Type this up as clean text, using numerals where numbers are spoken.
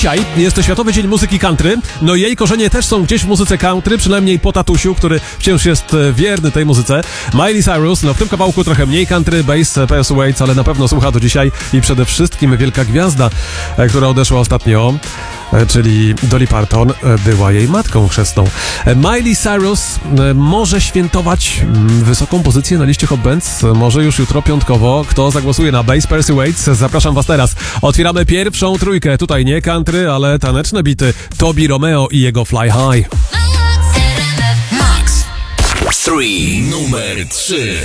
Dzisiaj jest to Światowy Dzień Muzyki Country. No i jej korzenie też są gdzieś w muzyce country, przynajmniej po tatusiu, który wciąż jest wierny tej muzyce. Miley Cyrus, no w tym kawałku trochę mniej country, bass, Paris Waits, ale na pewno słucha to dzisiaj i przede wszystkim wielka gwiazda, która odeszła ostatnio, czyli Dolly Parton, była jej matką chrzestną. Miley Cyrus może świętować wysoką pozycję na liście Hot Bands, może już jutro piątkowo. Kto zagłosuje na bass Paris Waits? Zapraszam was teraz. Otwieramy pierwszą trójkę. Tutaj nie country, ale taneczne bity. Tobi Romeo i jego Fly High. Max 3, numer 3.